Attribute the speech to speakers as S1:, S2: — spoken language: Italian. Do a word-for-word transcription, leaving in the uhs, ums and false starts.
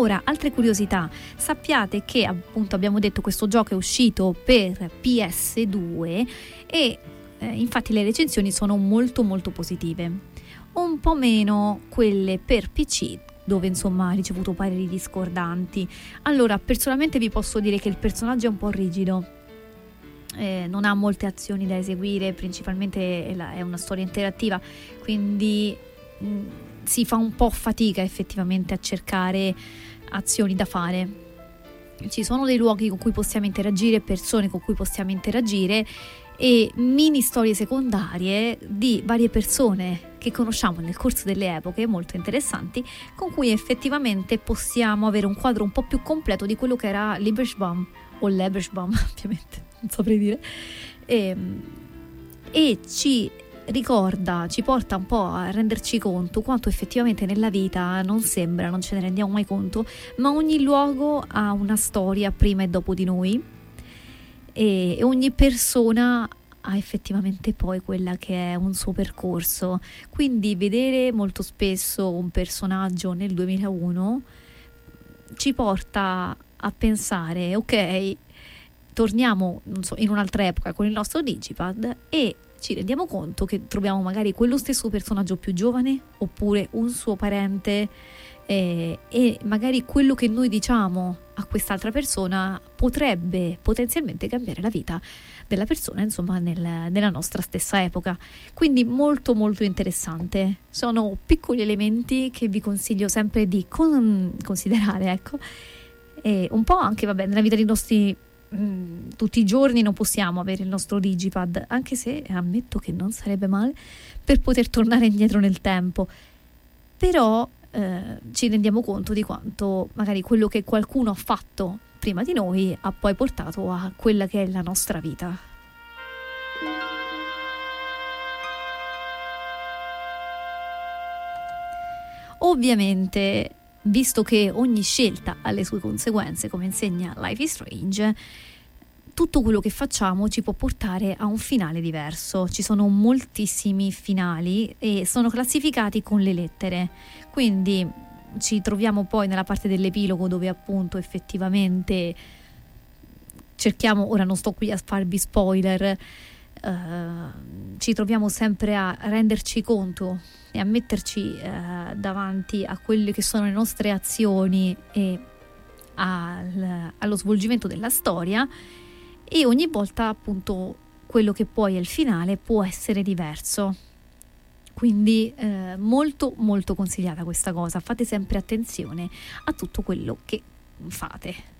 S1: Ora, altre curiosità, sappiate che appunto abbiamo detto questo gioco è uscito per P S due e eh, infatti le recensioni sono molto molto positive, un po' meno quelle per P C, dove insomma ha ricevuto pareri discordanti. Allora, personalmente vi posso dire che il personaggio è un po' rigido, eh, non ha molte azioni da eseguire, principalmente è, la, è una storia interattiva, quindi mh, si fa un po' fatica effettivamente a cercare azioni da fare. Ci sono dei luoghi con cui possiamo interagire, persone con cui possiamo interagire e mini storie secondarie di varie persone che conosciamo nel corso delle epoche, molto interessanti, con cui effettivamente possiamo avere un quadro un po' più completo di quello che era Liebesbaum o Lebensbaum, ovviamente, non saprei dire, e, e ci ricorda, ci porta un po' a renderci conto quanto effettivamente nella vita non sembra, non ce ne rendiamo mai conto, ma ogni luogo ha una storia prima e dopo di noi e, e ogni persona ha effettivamente poi quella che è un suo percorso. Quindi vedere molto spesso un personaggio nel duemilauno ci porta a pensare, ok, torniamo non so, in un'altra epoca con il nostro digipad e ci rendiamo conto che troviamo magari quello stesso personaggio più giovane oppure un suo parente eh, e magari quello che noi diciamo a quest'altra persona potrebbe potenzialmente cambiare la vita della persona, insomma, nel, nella nostra stessa epoca. Quindi molto molto interessante. Sono piccoli elementi che vi consiglio sempre di con, considerare, ecco. E un po' anche, vabbè, nella vita dei nostri mh, tutti i giorni non possiamo avere il nostro digipad, anche se ammetto che non sarebbe male per poter tornare indietro nel tempo. Però eh, ci rendiamo conto di quanto magari quello che qualcuno ha fatto prima di noi ha poi portato a quella che è la nostra vita. Ovviamente, visto che ogni scelta ha le sue conseguenze, come insegna Life is Strange, tutto quello che facciamo ci può portare a un finale diverso. Ci sono moltissimi finali e sono classificati con le lettere, quindi ci troviamo poi nella parte dell'epilogo dove appunto effettivamente cerchiamo, ora non sto qui a farvi spoiler, Uh, ci troviamo sempre a renderci conto e a metterci uh, davanti a quelle che sono le nostre azioni e al, allo svolgimento della storia, e ogni volta appunto quello che poi è il finale può essere diverso. Quindi uh, molto molto consigliata questa cosa, fate sempre attenzione a tutto quello che fate.